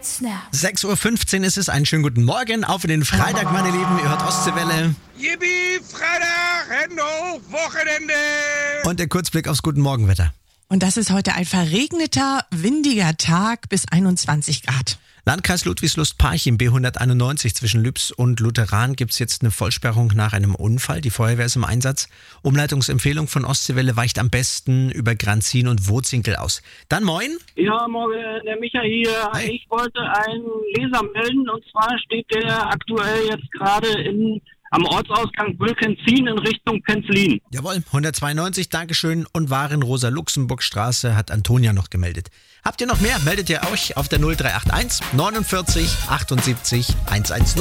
Snap. 6.15 Uhr ist es. Einen schönen guten Morgen. Auf in den Freitag, meine Lieben. Ihr hört Ostseewelle. Yippie, Freitag, Hände hoch, Wochenende. Und der Kurzblick aufs Guten Morgenwetter. Und das ist heute ein verregneter, windiger Tag bis 21 Grad. Landkreis Ludwigslust-Parchim, B191 zwischen Lübs und Lutheran gibt's jetzt eine Vollsperrung nach einem Unfall. Die Feuerwehr ist im Einsatz. Umleitungsempfehlung von Ostseewelle weicht am besten über Granzin und Wotzinkel aus. Dann moin. Ja, morgen, der Micha hier. Hi. Ich wollte einen Leser melden, und zwar steht der aktuell jetzt gerade am Ortsausgang Wilkenzin in Richtung Penzlin. Jawohl, 192, Dankeschön. Und Waren-Rosa-Luxemburg-Straße hat Antonia noch gemeldet. Habt ihr noch mehr? Meldet ihr euch auf der 0381 49 78 110.